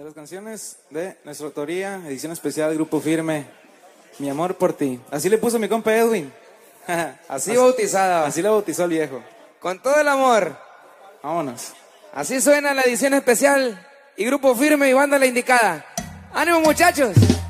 De las canciones de nuestra autoría, edición especial, Grupo Firme, Mi amor por ti. Así le puso mi compa Edwin. Así bautizada. Así la bautizó el viejo. Con todo el amor. Vámonos. Así suena la edición especial y Grupo Firme y banda La Indicada. ¡Ánimo, muchachos!